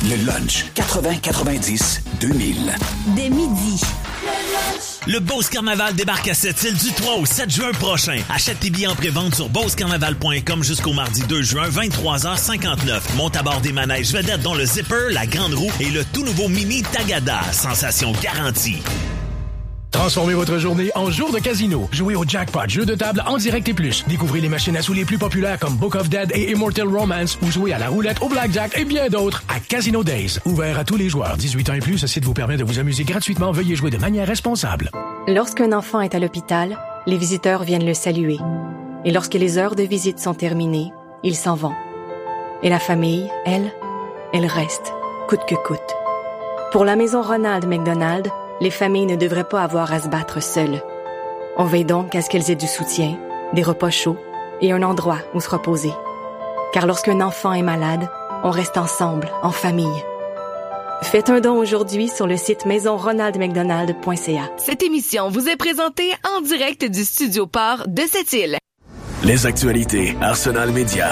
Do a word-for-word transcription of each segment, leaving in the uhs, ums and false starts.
Le lunch quatre-vingts quatre-vingt-dix deux mille. Dès midi. Le Beauce Carnaval débarque à Sept-Îles du trois au sept juin prochain. Achète tes billets en pré-vente sur beauce carnaval point com jusqu'au mardi deux juin, vingt-trois heures cinquante-neuf. Monte à bord des manèges vedettes dont le Zipper, la Grande Roue et le tout nouveau Mini Tagada. Sensation garantie. Transformez votre journée en jour de casino. Jouez au Jackpot, jeu de table en direct et plus. Découvrez les machines à sous les plus populaires comme Book of Dead et Immortal Romance ou jouez à la roulette, au blackjack et bien d'autres à Casino Days. Ouvert à tous les joueurs. dix-huit ans et plus, ce site vous permet de vous amuser gratuitement. Veuillez jouer de manière responsable. Lorsqu'un enfant est à l'hôpital, les visiteurs viennent le saluer. Et lorsque les heures de visite sont terminées, ils s'en vont. Et la famille, elle, elle reste, coûte que coûte. Pour la maison Ronald McDonald, les familles ne devraient pas avoir à se battre seules. On veille donc à ce qu'elles aient du soutien, des repas chauds et un endroit où se reposer. Car lorsqu'un enfant est malade, on reste ensemble, en famille. Faites un don aujourd'hui sur le site maison ronald mcdonald point c a. Cette émission vous est présentée en direct du Studio Port de Sept-Îles. Les actualités Arsenal Média.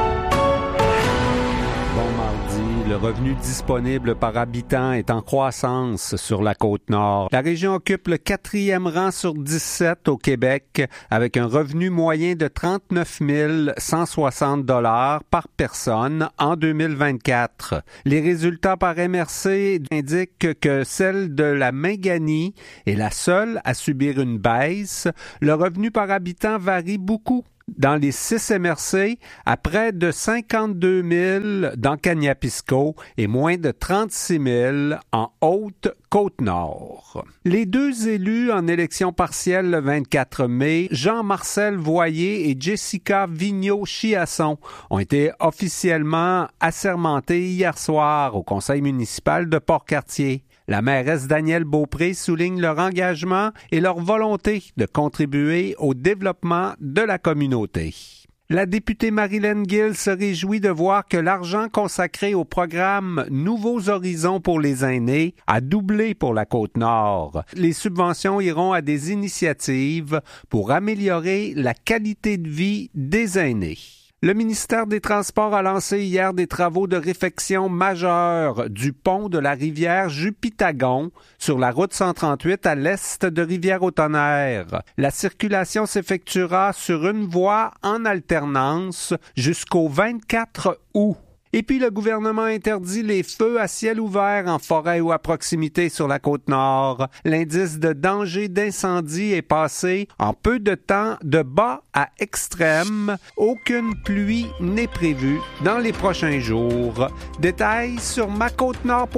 Le revenu disponible par habitant est en croissance sur la Côte-Nord. La région occupe le quatrième rang sur dix-sept au Québec avec un revenu moyen de trente-neuf mille cent soixante dollars par personne en deux mille vingt-quatre. Les résultats par M R C indiquent que celle de la Mingani est la seule à subir une baisse. Le revenu par habitant varie beaucoup. Dans les six M R C, à près de cinquante-deux mille dans Kaniapisco et moins de trente-six mille en Haute-Côte-Nord. Les deux élus en élection partielle le vingt-quatre mai, Jean-Marcel Voyer et Jessica Vigneault-Chiasson, ont été officiellement assermentés hier soir au conseil municipal de Port-Cartier. La mairesse Danielle Beaupré souligne leur engagement et leur volonté de contribuer au développement de la communauté. La députée Marilyn Gill se réjouit de voir que l'argent consacré au programme Nouveaux Horizons pour les aînés a doublé pour la Côte-Nord. Les subventions iront à des initiatives pour améliorer la qualité de vie des aînés. Le ministère des Transports a lancé hier des travaux de réfection majeurs du pont de la rivière Jupitagon sur la route cent trente-huit à l'est de Rivière-au-Tonnerre. La circulation s'effectuera sur une voie en alternance jusqu'au vingt-quatre août. Et puis, le gouvernement interdit les feux à ciel ouvert en forêt ou à proximité sur la Côte-Nord. L'indice de danger d'incendie est passé en peu de temps de bas à extrême. Aucune pluie n'est prévue dans les prochains jours. Détails sur ma côte nord point com.